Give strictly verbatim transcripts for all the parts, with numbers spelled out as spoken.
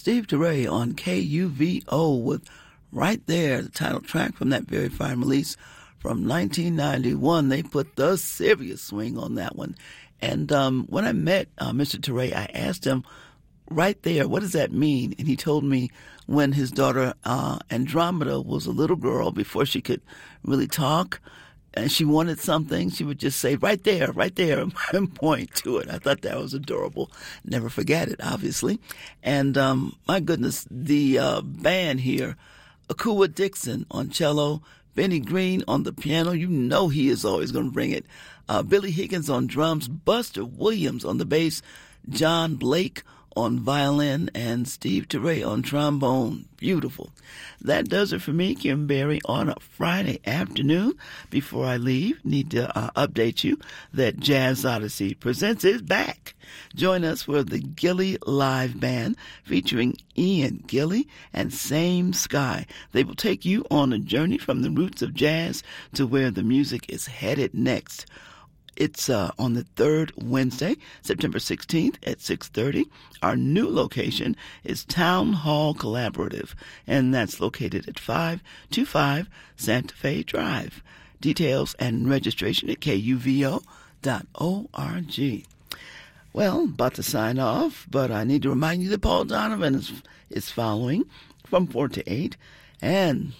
Steve DeRay on K U V O with Right There, the title track from that very fine release from nineteen ninety-one. They put the serious swing on that one. And um, when I met uh, Mister DeRay, I asked him, right there, what does that mean? And he told me when his daughter uh, Andromeda was a little girl, before she could really talk, and she wanted something, she would just say, right there, right there, and point to it. I thought that was adorable. Never forget it, obviously. And um, my goodness, the uh, band here, Akua Dixon on cello, Benny Green on the piano. You know he is always going to bring it. Uh, Billy Higgins on drums, Buster Williams on the bass, John Blake on violin, and Steve DeRay on trombone. Beautiful. That does it for me, Kim Berry, on a Friday afternoon. Before I leave, need to uh, update you that Jazz Odyssey Presents is back. Join us for the Gilly Live Band featuring Ian Gilly and Same Sky. They will take you on a journey from the roots of jazz to where the music is headed next. It's uh, on the third Wednesday, September sixteenth at six thirty. Our new location is Town Hall Collaborative, and that's located at five twenty-five Santa Fe Drive. Details and registration at K U V O dot org. Well, about to sign off, but I need to remind you that Paul Donovan is, is following from four to eight, and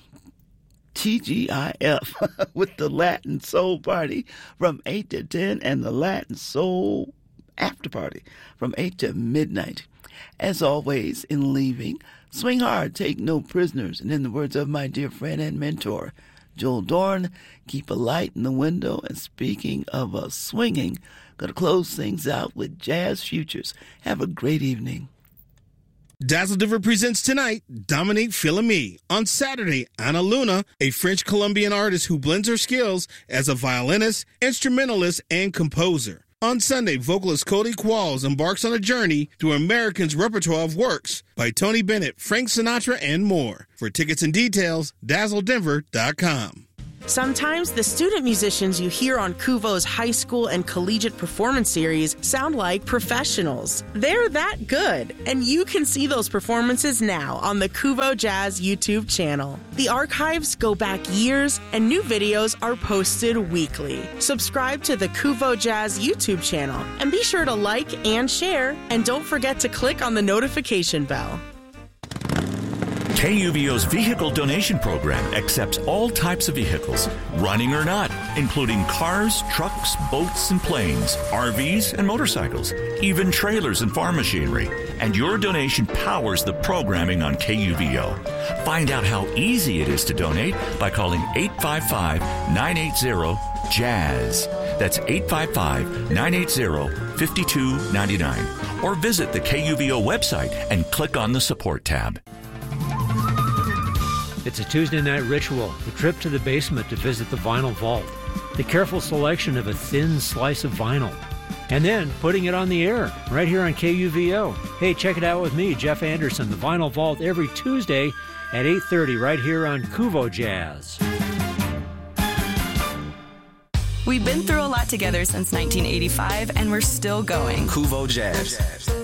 T G I F with the Latin Soul Party from eight to ten, and the Latin Soul After Party from eight to midnight. As always, in leaving, swing hard, take no prisoners, and in the words of my dear friend and mentor, Joel Dorn, keep a light in the window. And speaking of a swinging, going to close things out with Jazz Futures. Have a great evening. Dazzle Denver presents tonight, Dominique Philomé. On Saturday, Ana Luna, a French-Colombian artist who blends her skills as a violinist, instrumentalist, and composer. On Sunday, vocalist Cody Qualls embarks on a journey through American's repertoire of works by Tony Bennett, Frank Sinatra, and more. For tickets and details, dazzle denver dot com. Sometimes the student musicians you hear on Kuvo's high school and collegiate performance series sound like professionals. They're that good, and you can see those performances now on the Kuvo Jazz YouTube channel. The archives go back years, and new videos are posted weekly. Subscribe to the Kuvo Jazz YouTube channel, and be sure to like and share, and don't forget to click on the notification bell. K U V O's vehicle donation program accepts all types of vehicles, running or not, including cars, trucks, boats, and planes, R Vs, and motorcycles, even trailers and farm machinery. And your donation powers the programming on K U V O. Find out how easy it is to donate by calling eight five five, nine eight zero, jazz. That's eight five five, nine eight zero, five two nine nine. Or visit the K U V O website and click on the support tab. It's a Tuesday night ritual, the trip to the basement to visit the vinyl vault, the careful selection of a thin slice of vinyl, and then putting it on the air right here on K U V O. Hey, check it out with me, Jeff Anderson, the Vinyl Vault, every Tuesday at eight thirty right here on Kuvo Jazz. We've been through a lot together since nineteen eighty-five, and we're still going. Kuvo Jazz.